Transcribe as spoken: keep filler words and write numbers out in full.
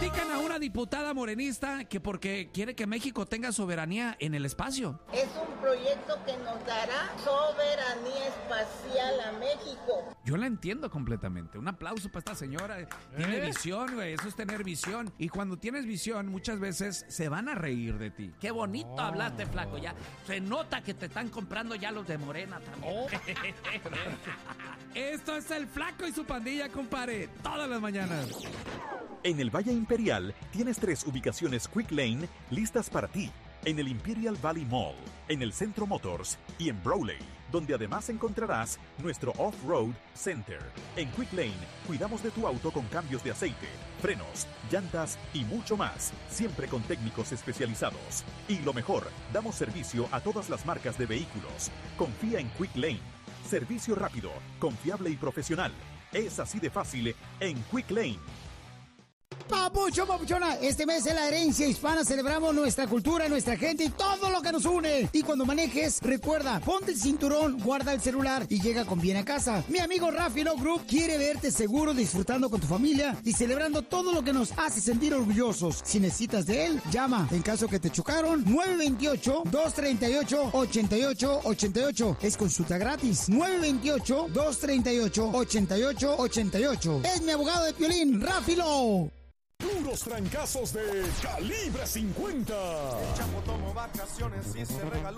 critican a una diputada morenista que porque quiere que México tenga soberanía en el espacio. Es un proyecto que nos dará soberanía espacial a México. Yo la entiendo completamente. Un aplauso para esta señora. Tiene ¿Eh? visión, güey. Eso es tener visión. Y cuando tienes visión, muchas veces se van a reír de ti. Qué bonito Oh. hablaste, flaco. Ya se nota que te están comprando ya los de Morena también. Oh. Esto es el Flaco y su pandilla, compadre. Todas las mañanas. En el Valle Imperial tienes tres ubicaciones Quick Lane listas para ti. En el Imperial Valley Mall, en el Centro Motors y en Brawley, donde además encontrarás nuestro Off-Road Center. En Quick Lane cuidamos de tu auto con cambios de aceite, frenos, llantas y mucho más, siempre con técnicos especializados. Y lo mejor, damos servicio a todas las marcas de vehículos. Confía en Quick Lane. Servicio rápido, confiable y profesional. Es así de fácil en Quick Lane. Papucho, papuchona, este mes en la herencia hispana celebramos nuestra cultura, nuestra gente y todo lo que nos une. Y cuando manejes, recuerda, ponte el cinturón, guarda el celular y llega con bien a casa. Mi amigo Rafi Love Group quiere verte seguro disfrutando con tu familia y celebrando todo lo que nos hace sentir orgullosos. Si necesitas de él, llama. En caso que te chocaron, nueve dos ocho, dos tres ocho, ocho ocho ocho ocho. Es consulta gratis. nueve dos ocho, dos tres ocho, ocho ocho ocho ocho. Es mi abogado de Piolín, Rafi Love. Puros trancazos de Calibre cincuenta. El Chapo tomó vacaciones y se regaló.